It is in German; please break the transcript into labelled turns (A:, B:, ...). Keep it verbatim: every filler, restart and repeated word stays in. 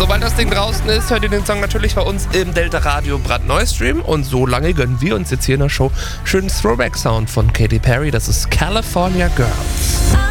A: Sobald das Ding draußen ist, hört ihr den Song natürlich bei uns im Delta Radio brandneu-Stream. Und so lange gönnen wir uns jetzt hier in der Show schönen Throwback-Sound von Katy Perry. Das ist California Girls.